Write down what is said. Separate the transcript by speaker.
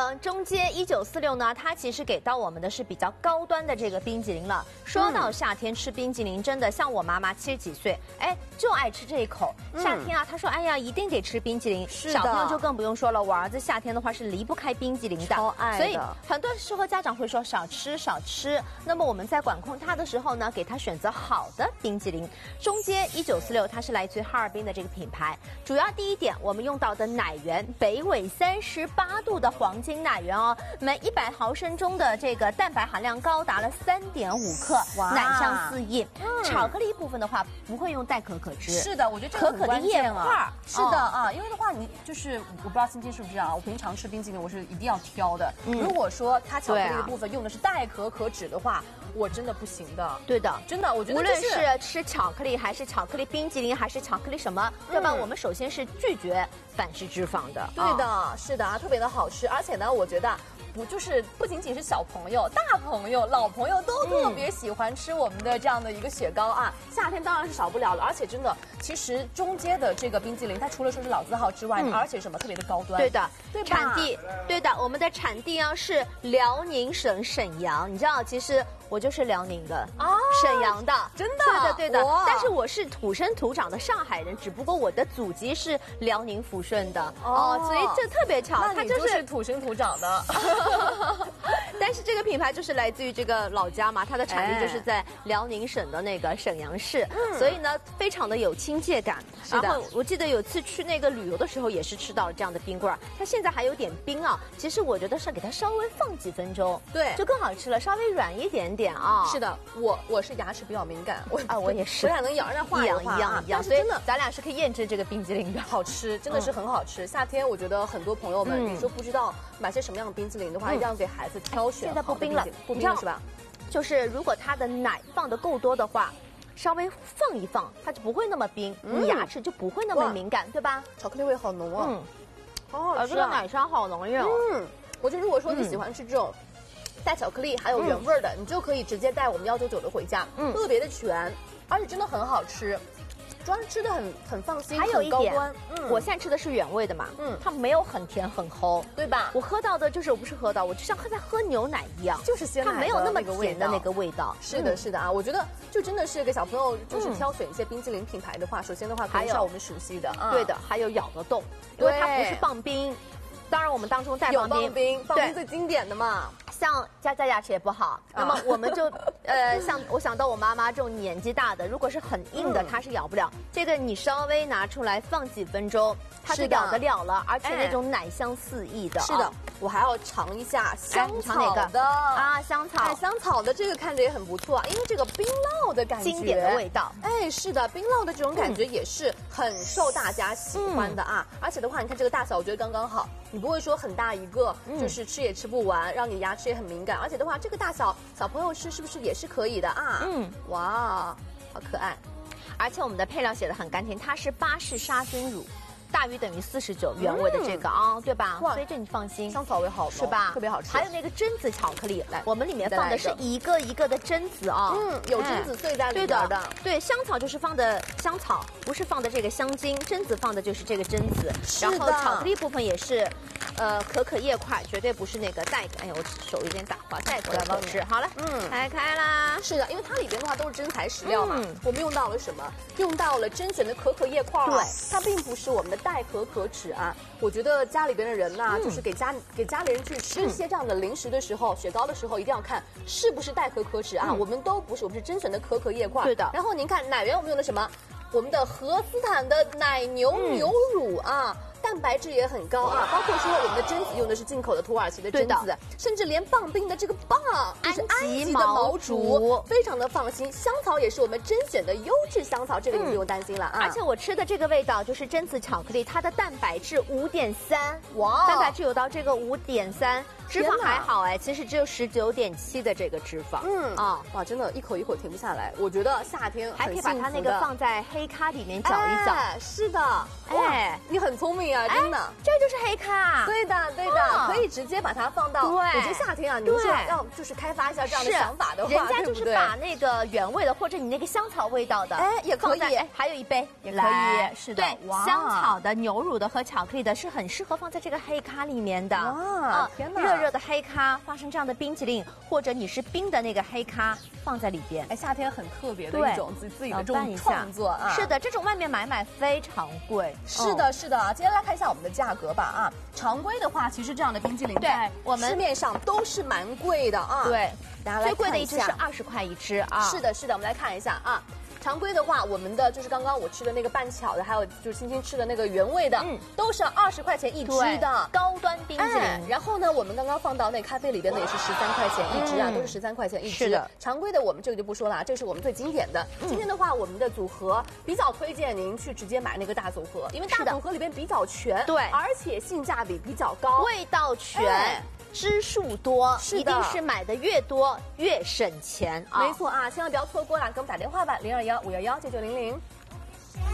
Speaker 1: 中街1946呢，它其实给到我们的是比较高端的这个冰激凌了。说到夏天吃冰激凌，真的像我妈妈70几岁，哎，就爱吃这一口。夏天啊，她说，哎呀，一定得吃冰激凌。小朋友就更不用说了，我儿子夏天的话是离不开冰激凌的，
Speaker 2: 超爱的。
Speaker 1: 所以很多时候家长会说少吃少吃。那么我们在管控它的时候呢，给他选择好的冰激凌。中街1946它是来自于哈尔滨的这个品牌，主要第一点，我们用到的奶源北纬38度的黄金奶源哦，每100毫升中的这个蛋白含量高达了3.5克，奶香四溢。巧克力部分的话，不会用代可可脂。
Speaker 2: 是的，我觉得这个
Speaker 1: 可可的叶块。
Speaker 2: 是的啊，因为的话，你就是我不知道今天是不是这样啊？我平常吃冰淇淋我是一定要挑的。如果说它巧克力的部分用的是代可可脂的话，我真的不行的。
Speaker 1: 对的，
Speaker 2: 真的，我觉得
Speaker 1: 无论是吃巧克力，还是巧克力冰淇淋，还是巧克力什么，对吧？我们首先是拒绝反式脂肪的。
Speaker 2: 对的，是的啊，特别的好吃。而且呢，我觉得不仅仅是小朋友、大朋友、老朋友都特别喜欢吃我们的这样的一个雪糕啊。夏天当然是少不了了，而且真的，其实中街的这个冰激凌，它除了说是老字号之外，而且什么特别的高端。
Speaker 1: 对的，
Speaker 2: 对吧？
Speaker 1: 产地，对的，我们的产地啊是辽宁省沈阳。你知道，其实我就是辽宁的，沈阳的，
Speaker 2: 真的，
Speaker 1: 对的。但是我是土生土长的上海人，只不过我的祖籍是辽宁抚顺的所以这特别巧，
Speaker 2: 它就是土生土长的。
Speaker 1: 但是这个品牌就是来自于这个老家嘛，它的产地就是在辽宁省的那个沈阳市，所以呢非常的有亲切感。然后我记得有次去那个旅游的时候，也是吃到了这样的冰棍儿，它现在还有点冰啊。其实我觉得是给它稍微放几分钟，
Speaker 2: 对，
Speaker 1: 就更好吃了，稍微软一点点啊。
Speaker 2: 是的，我是牙齿比较敏感，
Speaker 1: 我也是，
Speaker 2: 我俩能咬人家化
Speaker 1: 一样，
Speaker 2: 所以真的
Speaker 1: 咱俩是可以验证这个冰激凌的
Speaker 2: 好吃，真的是很好吃。夏天我觉得很多朋友们，你说不知道买些什么样的冰淇淋的话，一定要给孩子挑选。
Speaker 1: 现在不冰了，
Speaker 2: 不冰了是吧？
Speaker 1: 就是如果它的奶放的够多的话，稍微放一放，它就不会那么冰，你牙齿就不会那么敏感，对吧？
Speaker 2: 巧克力味好浓啊，好好吃。
Speaker 1: 这个奶香好浓郁哦。
Speaker 2: 我觉得如果说你喜欢吃这种带巧克力还有原味的，你就可以直接带我们199的回家，特别的全，而且真的很好吃。主要是吃的很放心，
Speaker 1: 还有一点，我现在吃的是原味的嘛，它没有很甜很齁，
Speaker 2: 对吧？
Speaker 1: 我喝到的就是我不是喝到，我就像在喝牛奶一样，
Speaker 2: 就是鲜奶，
Speaker 1: 它没有那么甜的那个味道。
Speaker 2: 是的，是的啊，我觉得就真的是给小朋友就是挑选一些冰淇淋品牌的话，首先的话可以是我们熟悉的，
Speaker 1: 对的，还有咬得动，因为它不是棒冰。当然，我们当中带棒冰，
Speaker 2: 棒冰最经典的嘛。
Speaker 1: 像佳佳牙齿也不好，那么我们就像我想到我妈妈这种年纪大的，如果是很硬的，她是咬不了。这个你稍微拿出来放几分钟，它是咬得了了，而且那种奶香四溢的。
Speaker 2: 是的，我还要尝一下香草的
Speaker 1: 啊，香草，
Speaker 2: 香草的这个看着也很不错，因为这个冰酪的感觉，
Speaker 1: 经典的味道。
Speaker 2: 哎，是的，冰酪的这种感觉也是很受大家喜欢的啊。而且的话，你看这个大小，我觉得刚刚好，你不会说很大一个，就是吃也吃不完，让你牙齿也很敏感。而且的话，这个大小小朋友吃是不是也是可以的啊？哇，好可爱。
Speaker 1: 而且我们的配料写的很干净，它是巴氏沙菌乳。大于等于49原味的这个对吧？所以这你放心，
Speaker 2: 香草味好
Speaker 1: 是吧？
Speaker 2: 特别好吃。
Speaker 1: 还有那个榛子巧克力，来，我们里面放的是一个一个的榛子啊，
Speaker 2: 有榛子碎在里面的。
Speaker 1: 对，香草就是放的香草，不是放的这个香精，榛子放的就是这个榛子。然后巧克力部分也是，可可叶块，绝对不是那个代。哎呀，我手有点打滑，代可可脂。好了，开啦。
Speaker 2: 是的，因为它里边的话都是真材实料嘛。我们用到了什么？用到了甄选的可可叶块。对，它并不是我们的代可可脂啊。我觉得家里边的人呐，就是给家里人去吃一些这样的零食的时候，雪糕的时候，一定要看是不是代可可脂啊。我们都不是，我们是甄选的可可叶块。
Speaker 1: 对的。
Speaker 2: 然后您看奶源，我们用的什么？我们的荷斯坦的奶牛乳啊。蛋白质也很高啊，包括说我们的榛子用的是进口的土耳其的榛子，甚至连棒冰的这个棒就是安吉的毛竹，非常的放心。香草也是我们甄选的优质香草，这个你不用担心了啊。
Speaker 1: 而且我吃的这个味道就是榛子巧克力，它的蛋白质5.3，哇，蛋白质有到这个5.3，脂肪还好哎，其实只有19.7的这个脂肪。
Speaker 2: 哇，真的一口一口停不下来。我觉得夏天
Speaker 1: 还可以把它那个放在黑咖里面搅一搅。
Speaker 2: 是的，哎，你很聪明啊。 儿，真的。
Speaker 1: 这就是黑咖。
Speaker 2: 对的，对的，可以直接把它放到。
Speaker 1: 对，
Speaker 2: 我觉得夏天啊，你们说要就是开发一下这样的想法的话，
Speaker 1: 人家就是把那个原味的或者你那个香草味道的，
Speaker 2: 也可以。
Speaker 1: 还有一杯
Speaker 2: 也可以，是的。
Speaker 1: 对，香草的、牛乳的和巧克力的是很适合放在这个黑咖里面的。
Speaker 2: 哇，天哪！
Speaker 1: 热热的黑咖发生这样的冰淇淋，或者你是冰的那个黑咖放在里边。
Speaker 2: 夏天很特别的一种自己的这种创作啊。
Speaker 1: 是的，这种外面买非常贵。
Speaker 2: 是的，是的。接下来看一下我们的价格吧啊。常规的话，其实这样的冰淇淋在我们市面上都是蛮贵的啊。
Speaker 1: 对，
Speaker 2: 大家来看一下，
Speaker 1: 最贵的一支是20块一支啊。
Speaker 2: 是的，是的，我们来看一下啊。常规的话，我们的就是刚刚我吃的那个半巧的，还有就是欣欣吃的那个原味的，都是20块钱一支的
Speaker 1: 高端冰淇淋。
Speaker 2: 然后呢，我们刚刚放到那咖啡里边的也是13块钱一支啊，都是13块钱一支。
Speaker 1: 是的，
Speaker 2: 常规的我们这个就不说了，这是我们最经典的。今天的话，我们的组合比较推荐您去直接买那个大组合，因为大组合里边比较全，
Speaker 1: 对，
Speaker 2: 而且性价比比较高，
Speaker 1: 味道全。支数多，一定是买的越多越省钱啊！
Speaker 2: 没错啊，千万不要错过了，给我们打电话吧，021-511-9900。